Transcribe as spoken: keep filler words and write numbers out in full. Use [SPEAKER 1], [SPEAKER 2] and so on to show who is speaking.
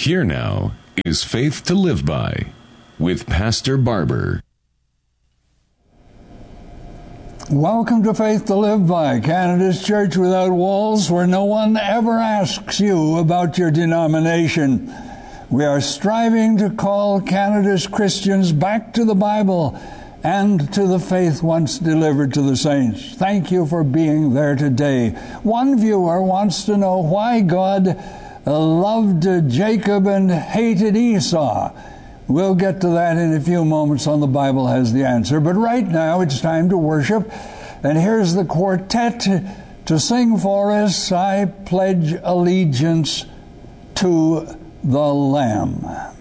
[SPEAKER 1] Here now is Faith to Live By with Pastor Barber.
[SPEAKER 2] Welcome to Faith to Live By, Canada's church without walls, where no one ever asks you about your denomination. We are striving to call Canada's Christians back to the Bible and to the faith once delivered to the saints. Thank you for being there today. One viewer wants to know why God loved Jacob and hated Esau. We'll get to that in a few moments on The Bible Has the Answer. But right now it's time to worship. And here's the quartet to sing for us, I Pledge Allegiance to the Lamb.